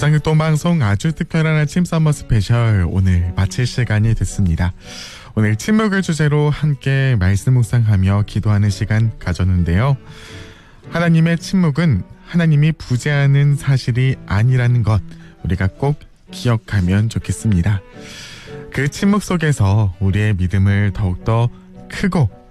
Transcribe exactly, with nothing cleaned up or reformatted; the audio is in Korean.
무상극동 방송 아주 특별한 아침 서머 스페셜 오늘 마칠 시간이 됐습니다. 오늘 침묵을 주제로 함께 말씀 묵상하며 기도하는 시간 가졌는데요. 하나님의 침묵은 하나님이 부재하는 사실이 아니라는 것 우리가 꼭 기억하면 좋겠습니다. 그 침묵 속에서 우리의 믿음을 더욱더 크고